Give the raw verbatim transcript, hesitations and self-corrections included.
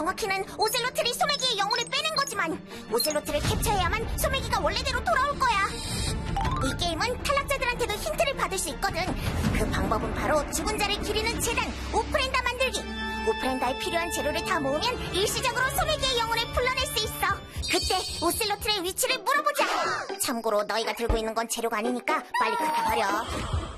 정확히는 오셀로트리 소매기의 영혼을 빼낸 거지만 오셀로트를 캡처해야만 소매기가 원래대로 돌아올 거야. 이 게임은 탈락자들한테도 힌트를 받을 수 있거든. 그 방법은 바로 죽은 자를 기리는 재단 오프렌다 만들기. 오프렌다에 필요한 재료를 다 모으면 일시적으로 소매기의 영혼을 불러낼 수 있어. 그때 오셀로트의 위치를 물어보자. 참고로 너희가 들고 있는 건 재료가 아니니까 빨리 갖다 버려.